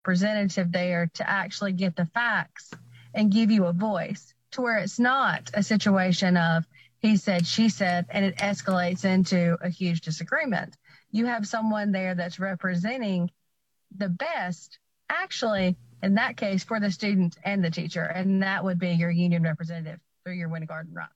representative there to actually get the facts and give you a voice, to where it's not a situation of he said, she said, and it escalates into a huge disagreement. You have someone there that's representing the best, actually, in that case, for the student and the teacher, and that would be your union representative through your Wintergarten rights.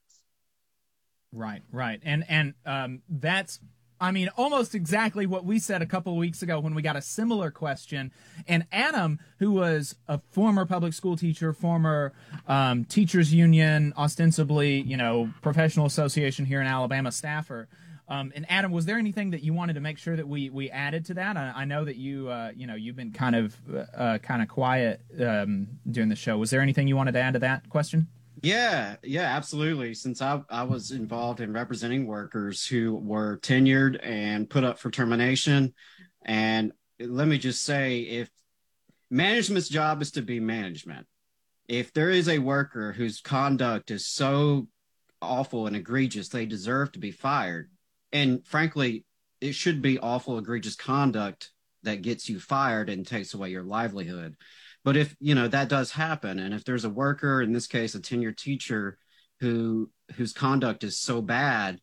Right. And that's, I mean, almost exactly what we said a couple of weeks ago when we got a similar question. And Adam, who was a former public school teacher, former teachers union, ostensibly, professional association here in Alabama staffer. And Adam, was there anything that you wanted to make sure that we added to that? I know that you've been kind of quiet during the show. Was there anything you wanted to add to that question? Yeah, absolutely. Since I was involved in representing workers who were tenured and put up for termination. And let me just say, if management's job is to be management, if there is a worker whose conduct is so awful and egregious, they deserve to be fired. And frankly, it should be awful, egregious conduct that gets you fired and takes away your livelihood. But if, that does happen, and if there's a worker, in this case, a tenured teacher, whose conduct is so bad,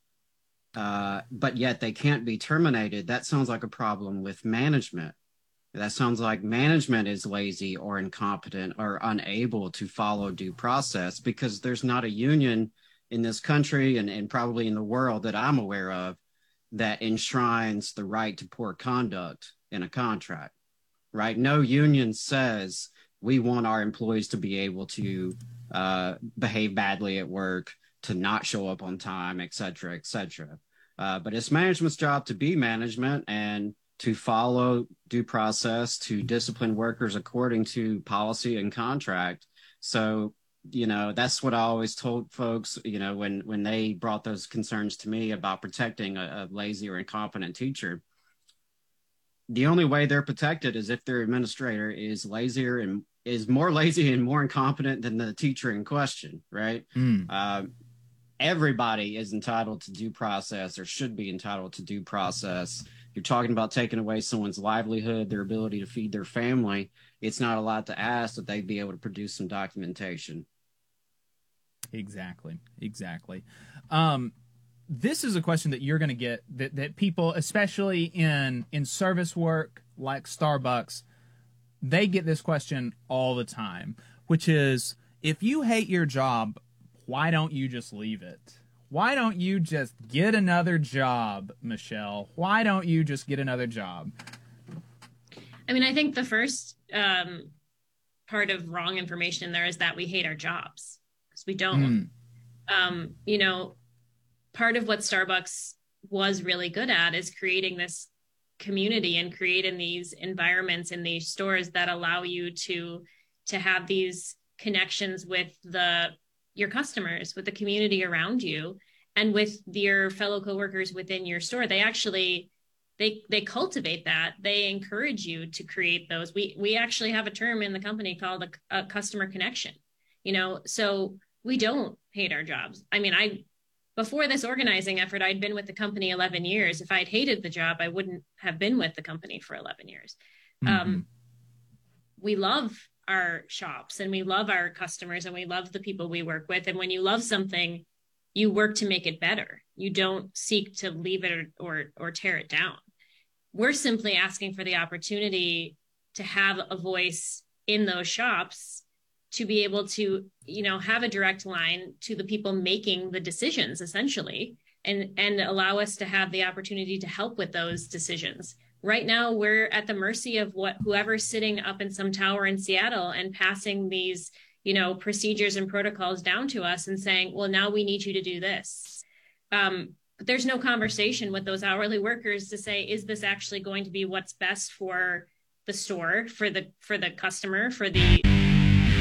but yet they can't be terminated, that sounds like a problem with management. That sounds like management is lazy or incompetent or unable to follow due process, because there's not a union in this country and probably in the world that I'm aware of that enshrines the right to poor conduct in a contract, right? No union says we want our employees to be able to behave badly at work, to not show up on time, et cetera, et cetera. But it's management's job to be management and to follow due process, to discipline workers according to policy and contract. So, that's what I always told folks, when they brought those concerns to me about protecting a lazy or incompetent teacher. The only way they're protected is if their administrator is lazier and is more lazy and more incompetent than the teacher in question, right? Everybody is entitled to due process, or should be entitled to due process. You're talking about taking away someone's livelihood, their ability to feed their family. It's not a lot to ask that they'd be able to produce some documentation. Exactly. This is a question that you're going to get that people, especially in service work like Starbucks, they get this question all the time, which is, if you hate your job, why don't you just leave it? Why don't you just get another job, Michelle? Why don't you just get another job? I mean, I think the first part of wrong information in there is that we hate our jobs, because we don't. Part of what Starbucks was really good at is creating this community and creating these environments in these stores that allow you to have these connections with your customers, with the community around you, and with your fellow coworkers within your store. They actually, they cultivate that. They encourage you to create those. We actually have a term in the company called a customer connection, so we don't hate our jobs. I mean, before this organizing effort, I'd been with the company 11 years. If I'd hated the job, I wouldn't have been with the company for 11 years. We love our shops, and we love our customers, and we love the people we work with. And when you love something, you work to make it better. You don't seek to leave it or tear it down. We're simply asking for the opportunity to have a voice in those shops, to be able to, have a direct line to the people making the decisions, essentially, and allow us to have the opportunity to help with those decisions. Right now, we're at the mercy of whoever's sitting up in some tower in Seattle and passing these, procedures and protocols down to us and saying, well, now we need you to do this. But there's no conversation with those hourly workers to say, is this actually going to be what's best for the store, for the customer, for the